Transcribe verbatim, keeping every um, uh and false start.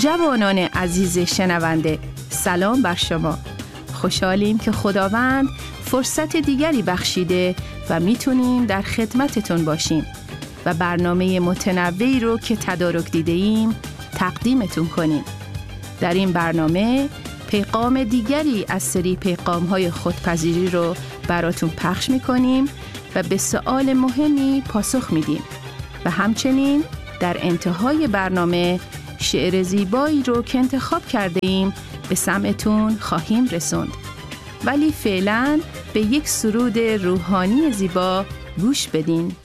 جوانان عزیز شنونده، سلام بر شما. خوشحالیم که خداوند فرصت دیگری بخشیده و میتونیم در خدمتتون باشیم و برنامه متنوعی رو که تدارک دیده ایم تقدیمتون کنیم. در این برنامه پیغام دیگری از سری پیغام‌های خودپذیری رو براتون پخش میکنیم و به سوال مهمی پاسخ میدیم و همچنین در انتهای برنامه شعر زیبایی رو که انتخاب کرده ایم به سمعتون خواهیم رسوند. ولی فعلاً به یک سرود روحانی زیبا گوش بدین.